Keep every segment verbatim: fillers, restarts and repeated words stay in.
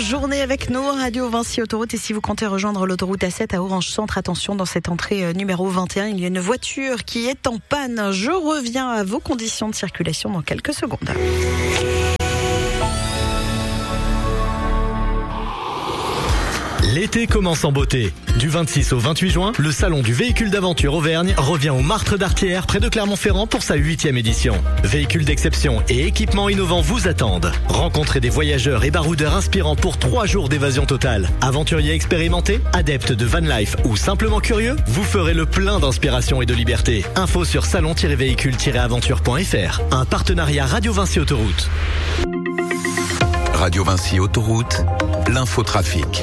journée avec nous, Radio Vinci Autoroute. Et si vous comptez rejoindre l'autoroute A sept à Orange Centre, attention, dans cette entrée numéro vingt et un, il y a une voiture qui est en panne. Je reviens à vos conditions de circulation dans quelques secondes. L'été commence en beauté. Du vingt-six au vingt-huit juin, le salon du véhicule d'aventure Auvergne revient au Martre d'Artière près de Clermont-Ferrand pour sa huitième édition. Véhicules d'exception et équipements innovants vous attendent. Rencontrez des voyageurs et baroudeurs inspirants pour trois jours d'évasion totale. Aventuriers expérimentés, adeptes de van life ou simplement curieux, vous ferez le plein d'inspiration et de liberté. Info sur salon tiret véhicule tiret aventure point f r. Un partenariat Radio Vinci Autoroute. Radio Vinci Autoroute, l'infotrafic.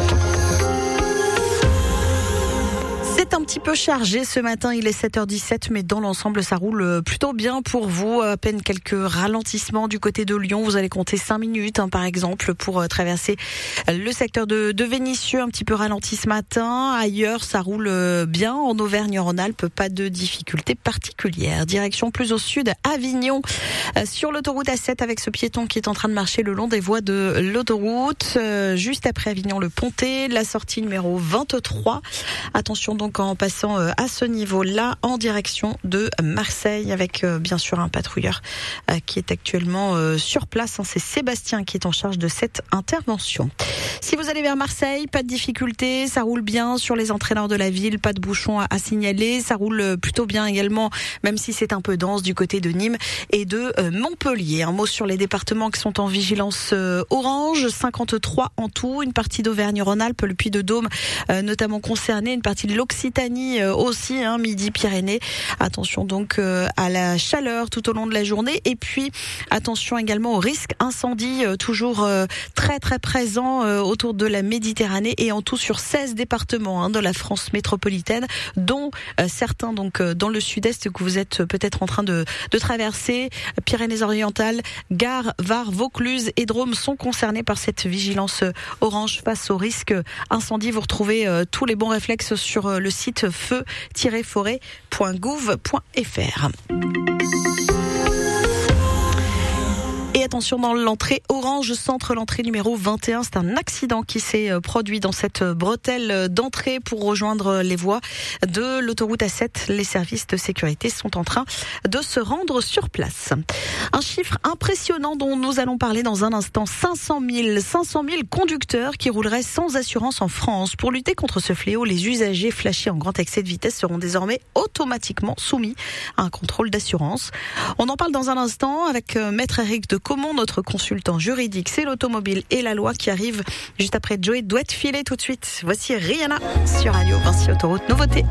C'est un petit peu chargé ce matin, il est sept heures dix-sept, mais dans l'ensemble ça roule plutôt bien pour vous. À peine quelques ralentissements du côté de Lyon, vous allez compter cinq minutes hein, par exemple pour traverser le secteur de, de Vénissieux, un petit peu ralenti ce matin. Ailleurs ça roule bien, en Auvergne-Rhône-Alpes, pas de difficultés particulières. Direction plus au sud, Avignon, sur l'autoroute A sept avec ce piéton qui est en train de marcher le long des voies de l'autoroute. Juste après Avignon, le Pontet, la sortie numéro vingt-trois. Attention donc en passant à ce niveau-là en direction de Marseille avec bien sûr un patrouilleur qui est actuellement sur place. C'est Sébastien qui est en charge de cette intervention. Si vous allez vers Marseille, pas de difficulté, ça roule bien sur les entrées nord de la ville, pas de bouchons à signaler, ça roule plutôt bien également, même si c'est un peu dense du côté de Nîmes et de Montpellier. Un mot sur les départements qui sont en vigilance orange, cinquante-trois en tout, une partie d'Auvergne-Rhône-Alpes, le Puy-de-Dôme notamment concerné, une partie de l'Occitanie aussi, hein, Midi-Pyrénées. Attention donc à la chaleur tout au long de la journée et puis attention également au risque incendie, toujours très très présent autour de la Méditerranée et en tout sur seize départements hein, de la France métropolitaine, dont euh, certains donc euh, dans le sud-est que vous êtes peut-être en train de, de traverser. Pyrénées-Orientales, Gare, Var, Vaucluse et Drôme sont concernés par cette vigilance orange face au risque incendie. Vous retrouvez euh, tous les bons réflexes sur euh, le site feu tiret forêt point gouv point f r. Et attention dans l'entrée Orange Centre, l'entrée numéro vingt et un, c'est un accident qui s'est produit dans cette bretelle d'entrée pour rejoindre les voies de l'autoroute A sept. Les services de sécurité sont en train de se rendre sur place. Un chiffre impressionnant dont nous allons parler dans un instant, cinq cent mille conducteurs qui rouleraient sans assurance en France. Pour lutter contre ce fléau, les usagers flashés en grand excès de vitesse seront désormais automatiquement soumis à un contrôle d'assurance. On en parle dans un instant avec Maître Eric de Comment notre consultant juridique, c'est l'automobile et la loi qui arrive juste après Joey doit filer tout de suite. Voici Rihanna sur Radio Vinci Autoroute, nouveauté.